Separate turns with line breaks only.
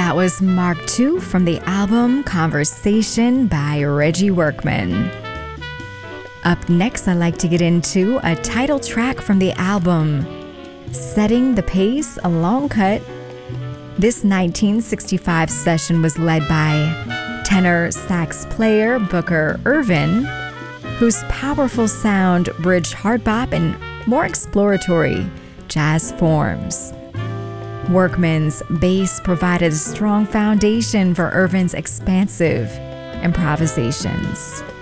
That was Mark II from the album Conversation by Reggie Workman. Up next, I'd like to get into a title track from the album, Setting the Pace, a long cut. This 1965 session was led by tenor sax player Booker Ervin, whose powerful sound bridged hard bop and more exploratory jazz forms. Workman's bass provided a strong foundation for Ervin's expansive improvisations.